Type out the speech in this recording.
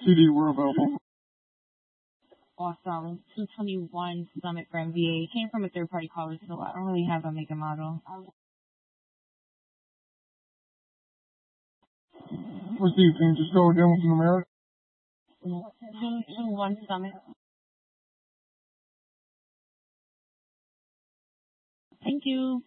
CD were available. Awesome. 221 Summit for MVA. Came from a third-party caller, so I don't really have a make and model. Receive, can you just go again with the numeric? 221 Summit. Thank you.